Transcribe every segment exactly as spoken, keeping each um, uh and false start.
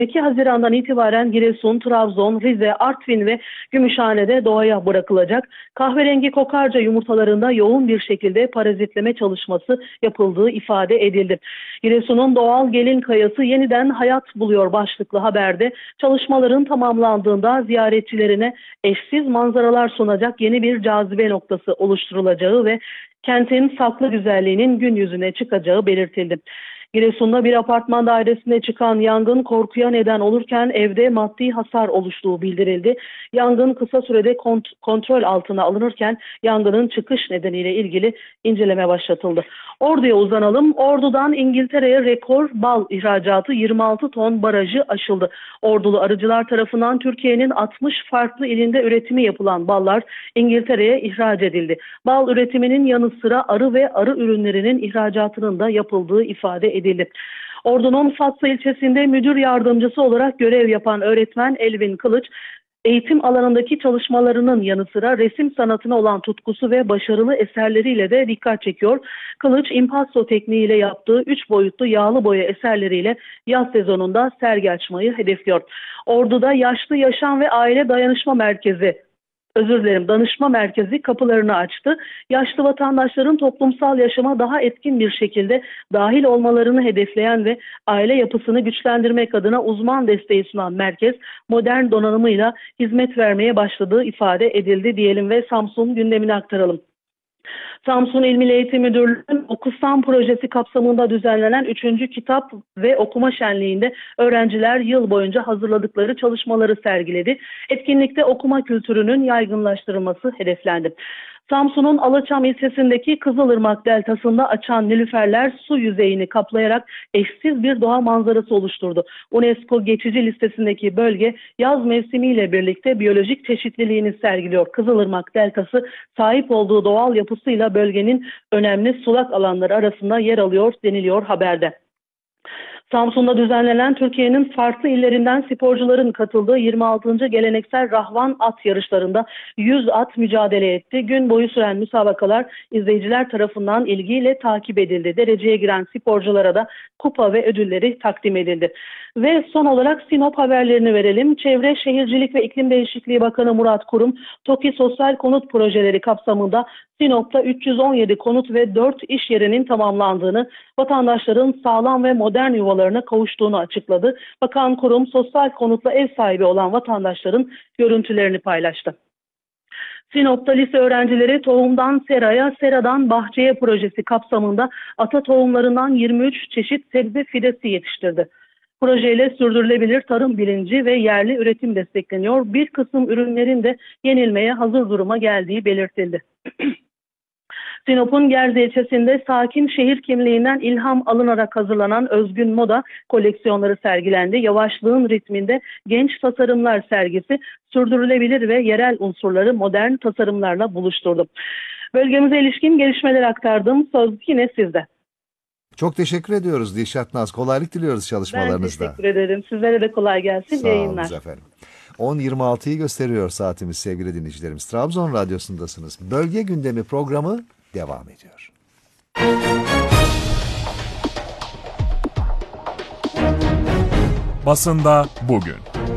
iki Haziran'dan itibaren Giresun, Trabzon, Rize, Artvin ve Gümüşhane'de doğaya bırakılacak. Kahverengi kokarca yumurtalarında yoğun bir şekilde parazitleme çalışması yapıldığı ifade edildi. Giresun'un doğal gelin kayası yeniden hayat buluyor başlıklı haberde çalışmaların tamamlandığında ziyaretçilerine eşsiz manzaralar sunacak yeni bir cazibe noktası oluşturulacağı ve kentin saklı güzelliğinin gün yüzüne çıkacağı belirtildi. Giresun'da bir apartman dairesinde çıkan yangın korkuya neden olurken evde maddi hasar oluştuğu bildirildi. Yangın kısa sürede kont- kontrol altına alınırken yangının çıkış nedeniyle ilgili inceleme başlatıldı. Ordu'ya uzanalım. Ordu'dan İngiltere'ye rekor bal ihracatı yirmi altı ton barajı aşıldı. Ordulu arıcılar tarafından Türkiye'nin altmış farklı ilinde üretimi yapılan ballar İngiltere'ye ihraç edildi. Bal üretiminin yanı sıra arı ve arı ürünlerinin ihracatının da yapıldığı ifade edildi. Ordu'nun Fatsa ilçesinde müdür yardımcısı olarak görev yapan öğretmen Elvin Kılıç, eğitim alanındaki çalışmalarının yanı sıra resim sanatına olan tutkusu ve başarılı eserleriyle de dikkat çekiyor. Kılıç, impasto tekniğiyle yaptığı üç boyutlu yağlı boya eserleriyle yaz sezonunda sergi açmayı hedefliyor. Ordu'da Yaşlı Yaşam ve Aile Dayanışma Merkezi Özür dilerim, danışma merkezi kapılarını açtı. Yaşlı vatandaşların toplumsal yaşama daha etkin bir şekilde dahil olmalarını hedefleyen ve aile yapısını güçlendirmek adına uzman desteği sunan merkez, modern donanımıyla hizmet vermeye başladığı ifade edildi diyelim ve Samsun gündemini aktaralım. Samsun İl Milli Eğitim Müdürlüğü'nün Okusam projesi kapsamında düzenlenen üçüncü kitap ve okuma şenliğinde öğrenciler yıl boyunca hazırladıkları çalışmaları sergiledi. Etkinlikte okuma kültürünün yaygınlaştırılması hedeflendi. Samsun'un Alaçam ilçesindeki Kızılırmak deltasında açan nilüferler su yüzeyini kaplayarak eşsiz bir doğa manzarası oluşturdu. UNESCO geçici listesindeki bölge yaz mevsimiyle birlikte biyolojik çeşitliliğini sergiliyor. Kızılırmak deltası sahip olduğu doğal yapısıyla bölgenin önemli sulak alanları arasında yer alıyor deniliyor haberde. Samsun'da düzenlenen Türkiye'nin farklı illerinden sporcuların katıldığı yirmi altıncı geleneksel Rahvan at yarışlarında yüz at mücadele etti. Gün boyu süren müsabakalar izleyiciler tarafından ilgiyle takip edildi. Dereceye giren sporculara da kupa ve ödülleri takdim edildi. Ve son olarak Sinop haberlerini verelim. Çevre, Şehircilik ve İklim Değişikliği Bakanı Murat Kurum, TOKİ Sosyal Konut Projeleri kapsamında Sinop'ta üç yüz on yedi konut ve dört iş yerinin tamamlandığını, vatandaşların sağlam ve modern yuvalarına kavuştuğunu açıkladı. Bakan Kurum, sosyal konutla ev sahibi olan vatandaşların görüntülerini paylaştı. Sinop'ta lise öğrencileri Tohumdan Seraya, Seradan Bahçeye projesi kapsamında ata tohumlarından yirmi üç çeşit sebze fidesi yetiştirdi. Projeyle sürdürülebilir tarım bilinci ve yerli üretim destekleniyor. Bir kısım ürünlerin de yenilmeye hazır duruma geldiği belirtildi. Sinop'un Gerze ilçesinde sakin şehir kimliğinden ilham alınarak hazırlanan özgün moda koleksiyonları sergilendi. Yavaşlığın ritminde genç tasarımlar sergisi sürdürülebilir ve yerel unsurları modern tasarımlarla buluşturdu. Bölgemize ilişkin gelişmeler aktardım. Söz yine sizde. Çok teşekkür ediyoruz Dilşat Naz. Kolaylık diliyoruz çalışmalarınızda. Ben teşekkür ederim. Sizlere de kolay gelsin. Sağ Yayınlar. olun efendim. on yirmi altıyı gösteriyor saatimiz sevgili dinleyicilerimiz. Trabzon Radyosu'ndasınız. Bölge Gündemi programı devam ediyor. Basında bugün.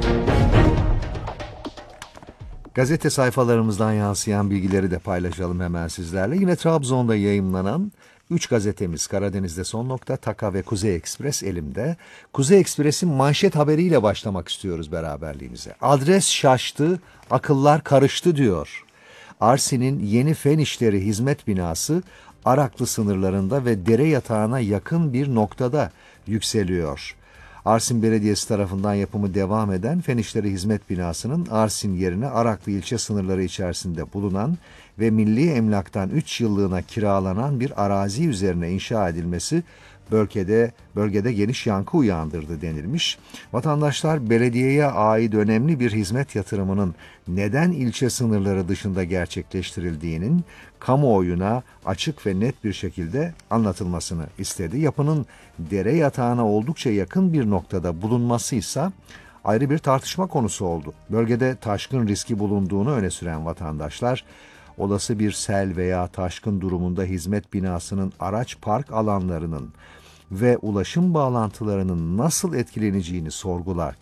Gazete sayfalarımızdan yansıyan bilgileri de paylaşalım hemen sizlerle. Yine Trabzon'da yayımlanan üç gazetemiz Karadeniz'de Son Nokta, Taka ve Kuzey Ekspres elimde. Kuzey Ekspres'in manşet haberiyle başlamak istiyoruz beraberliğimize. Adres şaştı, akıllar karıştı diyor. Arsin'in yeni fen işleri hizmet binası Araklı sınırlarında ve dere yatağına yakın bir noktada yükseliyor. Arsin Belediyesi tarafından yapımı devam eden Fen İşleri Hizmet Binası'nın Arsin yerine Araklı ilçe sınırları içerisinde bulunan ve Milli Emlak'tan üç yıllığına kiralanan bir arazi üzerine inşa edilmesi bölgede, bölgede geniş yankı uyandırdı denilmiş. Vatandaşlar belediyeye ait önemli bir hizmet yatırımının neden ilçe sınırları dışında gerçekleştirildiğinin kamuoyuna açık ve net bir şekilde anlatılmasını istedi. Yapının dere yatağına oldukça yakın bir noktada bulunması ise ayrı bir tartışma konusu oldu. Bölgede taşkın riski bulunduğunu öne süren vatandaşlar, olası bir sel veya taşkın durumunda hizmet binasının araç park alanlarının ve ulaşım bağlantılarının nasıl etkileneceğini sorgularken,